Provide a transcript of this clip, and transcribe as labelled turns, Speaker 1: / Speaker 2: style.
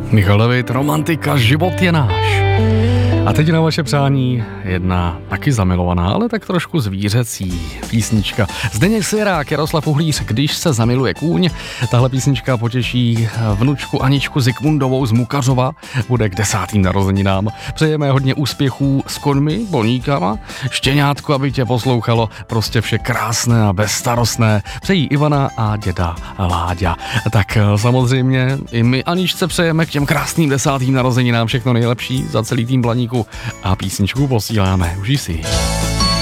Speaker 1: Michal David, Romantika, život je náš. A teď na vaše přání jedna taky zamilovaná, ale tak trošku zvířecí písnička. Zdeněk Svěrák, Jaroslav Uhlíř, Když se zamiluje kůň. Tahle písnička potěší vnučku Aničku Zikmundovou z Mukařova. Bude k 10. narozeninám. Přejeme hodně úspěchů s koňmi, boníkama, štěňátku, aby tě poslouchalo. Prostě vše krásné a bezstarostné. Přejí Ivana a děda Láďa. Tak samozřejmě i my Aničce přejeme k těm krásným 10. narozeninám všechno nejlepší za celý tým Blaníku a písničku posíláme. Užij si ji.